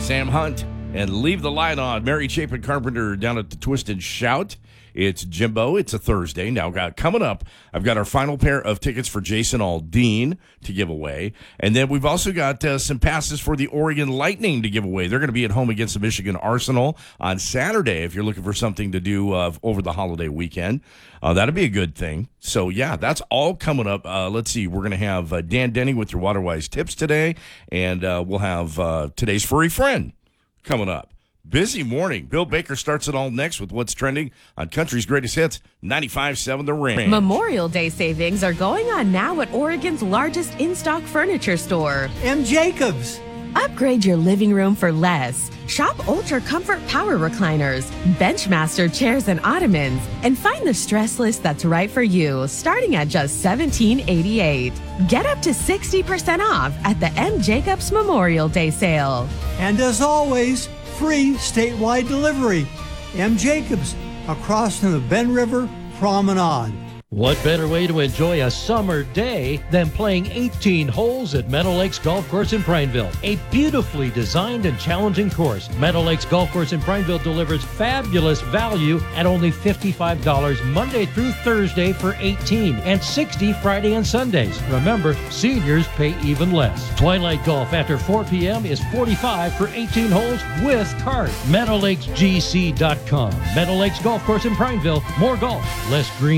Sam Hunt, and Leave the Light On. Mary Chapin Carpenter down at the Twist and Shout. It's Jimbo. It's a Thursday. Now, coming up, I've got our final pair of tickets for Jason Aldean to give away. And then we've also got some passes for the Oregon Lightning to give away. They're going to be at home against the Michigan Arsenal on Saturday if you're looking for something to do over the holiday weekend. That'll be a good thing. So, yeah, that's all coming up. Let's see. We're going to have Dan Denny with your Waterwise tips today. And we'll have today's furry friend coming up. Busy morning. Bill Baker starts it all next with what's trending on Country's Greatest Hits, 95.7 The Ring. Memorial Day savings are going on now at Oregon's largest in-stock furniture store, M. Jacobs. Upgrade your living room for less. Shop Ultra Comfort Power Recliners, Benchmaster chairs and ottomans, and find the stress list that's right for you, starting at just $17.88. Get up to 60% off at the M. Jacobs Memorial Day sale. And as always, free statewide delivery. M. Jacobs, across from the Ben River Promenade. What better way to enjoy a summer day than playing 18 holes at Meadow Lakes Golf Course in Prineville? A beautifully designed and challenging course. Meadow Lakes Golf Course in Prineville delivers fabulous value at only $55 Monday through Thursday for 18 and $60 Friday and Sundays. Remember, seniors pay even less. Twilight Golf after 4 p.m. is $45 for 18 holes with cart. MeadowLakesGC.com. Meadow Lakes Golf Course in Prineville. More golf, less green.